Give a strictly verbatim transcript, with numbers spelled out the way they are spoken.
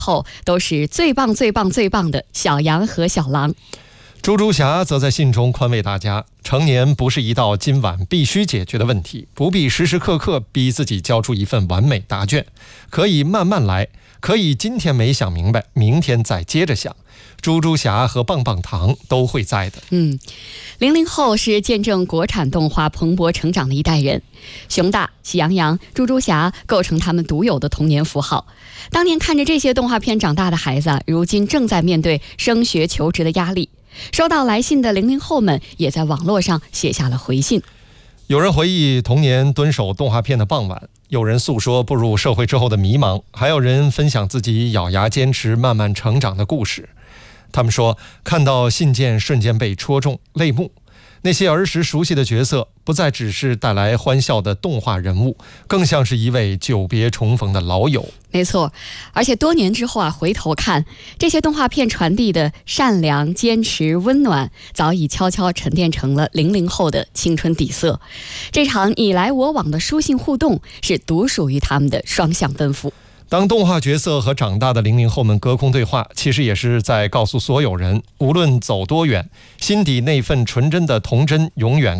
后都是最棒最棒最棒的小羊和小狼。 猪猪侠则在信中宽慰大家，成年不是一道今晚必须解决的问题，不必时时刻刻逼自己交出一份完美答卷，可以慢慢来，可以今天没想明白，明天再接着想。猪猪侠和棒棒糖都会在的。 嗯，零零后是见证国产动画蓬勃成长的一代人，熊大、喜羊羊、猪猪侠构成他们独有的童年符号。当年看着这些动画片长大的孩子，如今正在面对升学求职的压力。收到来信的零零后们也在网络上写下了回信。 有人回忆童年蹲守动画片的傍晚，有人诉说步入社会之后的迷茫，还有人分享自己咬牙坚持慢慢成长的故事。他们说，看到信件瞬间被戳中，泪目。那些儿时熟悉的角色，不再只是带来欢笑的动画人物，更像是一位久别重逢的老友。 没错，而且多年之后啊，回头看这些动画片传递的善良、坚持、温暖，早已悄悄沉淀成了零零后的青春底色。这场你来我往的书信互动，是独属于他们的双向奔赴。 当动画角色和长大的零零后们隔空对话，其实也是在告诉所有人，无论走多远，心底那份纯真的童真永远